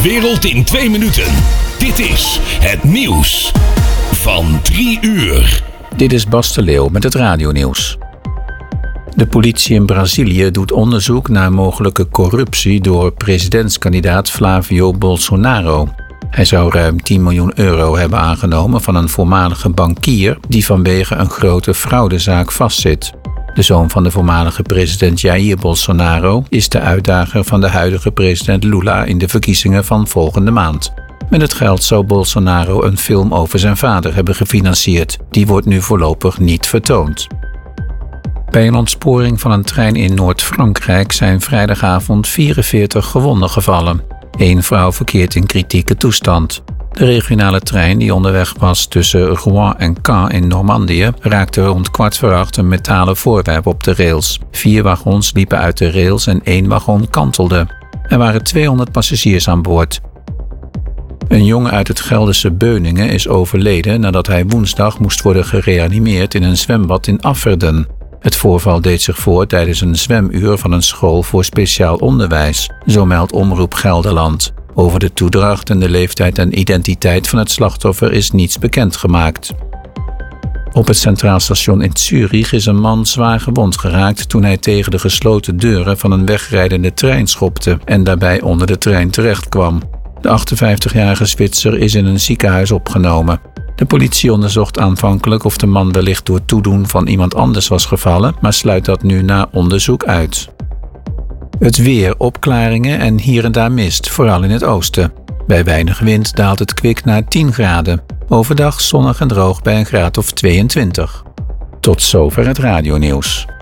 wereld in 2 minuten. Dit is het nieuws van 3 uur. Dit is Bas de Leeuw met het radionieuws. De politie in Brazilië doet onderzoek naar mogelijke corruptie door presidentskandidaat Flavio Bolsonaro. Hij zou ruim 10 miljoen euro hebben aangenomen van een voormalige bankier die vanwege een grote fraudezaak vastzit. De zoon van de voormalige president Jair Bolsonaro is de uitdager van de huidige president Lula in de verkiezingen van volgende maand. Met het geld zou Bolsonaro een film over zijn vader hebben gefinancierd. Die wordt nu voorlopig niet vertoond. Bij een ontsporing van een trein in Noord-Frankrijk zijn vrijdagavond 44 gewonden gevallen. 1 vrouw verkeert in kritieke toestand. De regionale trein die onderweg was tussen Rouen en Caen in Normandië raakte rond 7:15 een metalen voorwerp op de rails. 4 wagons liepen uit de rails en 1 wagon kantelde. Er waren 200 passagiers aan boord. Een jongen uit het Gelderse Beuningen is overleden nadat hij woensdag moest worden gereanimeerd in een zwembad in Afferden. Het voorval deed zich voor tijdens een zwemuur van een school voor speciaal onderwijs, zo meldt Omroep Gelderland. Over de toedracht en de leeftijd en identiteit van het slachtoffer is niets bekendgemaakt. Op het Centraal Station in Zurich is een man zwaar gewond geraakt toen hij tegen de gesloten deuren van een wegrijdende trein schopte en daarbij onder de trein terechtkwam. De 58-jarige Zwitser is in een ziekenhuis opgenomen. De politie onderzocht aanvankelijk of de man wellicht door toedoen van iemand anders was gevallen, maar sluit dat nu na onderzoek uit. Het weer, opklaringen en hier en daar mist, vooral in het oosten. Bij weinig wind daalt het kwik naar 10 graden. Overdag zonnig en droog bij een graad of 22. Tot zover het radionieuws.